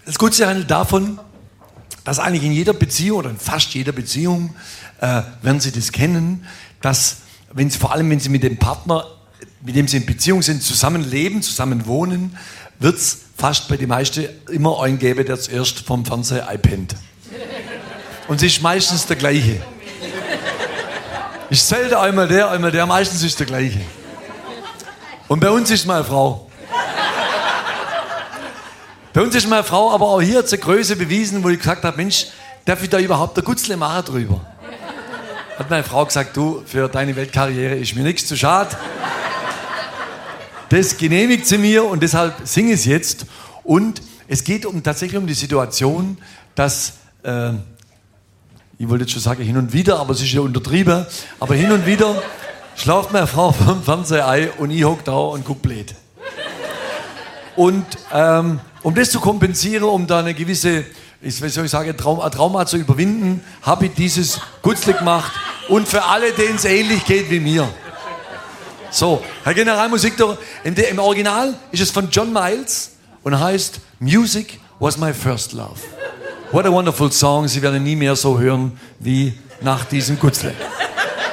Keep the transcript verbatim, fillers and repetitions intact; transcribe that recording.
Das Gutzle handelt davon, dass eigentlich in jeder Beziehung oder in fast jeder Beziehung, äh, werden Sie das kennen, dass, wenn Sie, vor allem wenn Sie mit dem Partner, mit dem Sie in Beziehung sind, zusammenleben, zusammen wohnen, wird es fast bei den meisten immer einen geben, der zuerst vom Fernseher einpennt. Und es ist meistens der gleiche. Ist selten einmal der, einmal der, meistens ist der gleiche. Und bei uns ist meine Frau. Bei uns ist meine Frau, aber auch hier hat sie Größe bewiesen, wo ich gesagt habe, Mensch, darf ich da überhaupt der Gutzle machen drüber? Hat meine Frau gesagt, du, für deine Weltkarriere ist mir nichts zu schade. Das genehmigt sie mir und deshalb singe ich es jetzt. Und es geht um, tatsächlich um die Situation, dass, äh, ich wollte jetzt schon sagen hin und wieder, aber es ist ja untertrieben, aber hin und wieder schlaft meine Frau vom Fernseher ein und ich hock da und guck blöd. Und ähm, um das zu kompensieren, um da eine gewisse, wie soll ich sagen, Traum, ein Trauma zu überwinden, habe ich dieses Gutzle gemacht und für alle, denen es ähnlich geht wie mir. So, Herr Generalmusikdirektor, im Original ist es von John Miles und heißt Music was my first love. What a wonderful song, Sie werden nie mehr so hören wie nach diesem Gutzle.